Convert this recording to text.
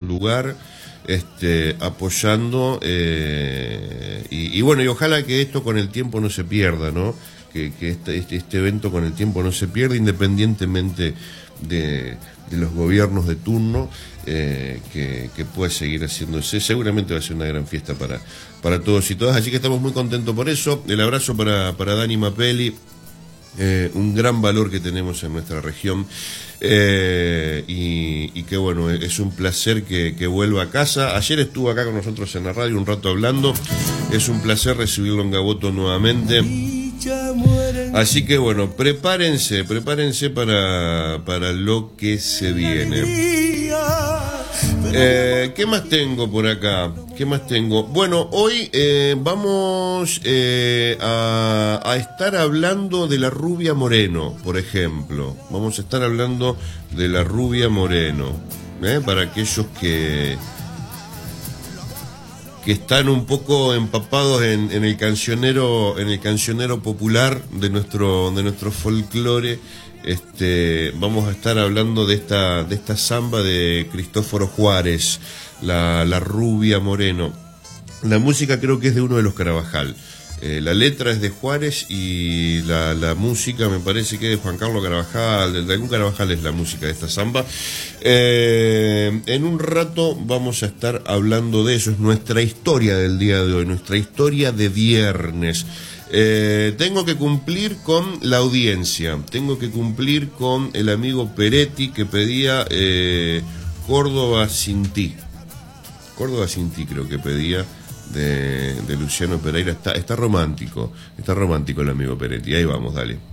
lugar, apoyando, y bueno, y ojalá que esto con el tiempo no se pierda, ¿no? Que este evento con el tiempo no se pierda, independientemente de los gobiernos de turno, que pueda seguir haciéndose. Seguramente va a ser una gran fiesta para todos y todas, así que estamos muy contentos por eso. El abrazo para Dani Mapelli, un gran valor que tenemos en nuestra región, y que bueno, es un placer que vuelva a casa. Ayer estuvo acá con nosotros en la radio un rato hablando, es un placer recibirlo en Gaboto nuevamente. Así que bueno, prepárense para lo que se viene. ¿Qué más tengo por acá? ¿Qué más tengo? Bueno, hoy vamos a estar hablando de la Rubia Moreno, por ejemplo. Vamos a estar hablando de la Rubia Moreno, para aquellos que están un poco empapados en el cancionero popular de nuestro folclore. Vamos a estar hablando de esta samba de Cristóforo Juárez, la Rubia Moreno. La música creo que es de uno de los Carabajal. La letra es de Juárez y la música me parece que es de Juan Carlos Carabajal, de algún Carabajal es la música de esta samba. En un rato vamos a estar hablando de eso, es nuestra historia del día de hoy, nuestra historia de viernes. Tengo que cumplir con la audiencia, tengo que cumplir con el amigo Peretti que pedía Córdoba sin ti. Córdoba sin ti creo que pedía, de Luciano Pereira. Está romántico el amigo Peretti. Ahí vamos, dale.